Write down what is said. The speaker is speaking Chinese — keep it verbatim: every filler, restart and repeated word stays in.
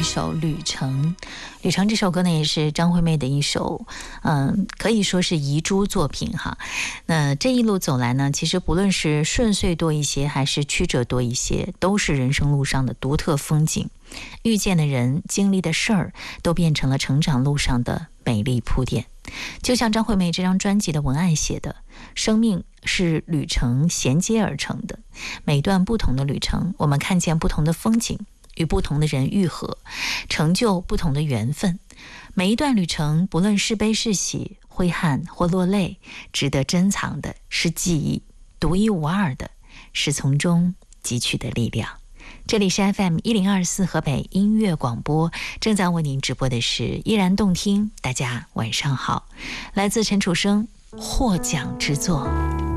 一首《旅程》。《旅程》这首歌呢，也是张惠妹的一首，嗯，可以说是遗珠作品哈。那这一路走来呢，其实不论是顺遂多一些，还是曲折多一些，都是人生路上的独特风景。遇见的人，经历的事儿，都变成了成长路上的美丽铺垫。就像张惠妹这张专辑的文案写的，生命是旅程衔接而成的，每段不同的旅程，我们看见不同的风景，与不同的人愈合，成就不同的缘分。每一段旅程，不论是悲是喜，挥汗或落泪，值得珍藏的是记忆，独一无二的是从中汲取的力量。这里是 F M 一零二四河北音乐广播，正在为您直播的是依然动听。大家晚上好，来自陈楚生获奖之作。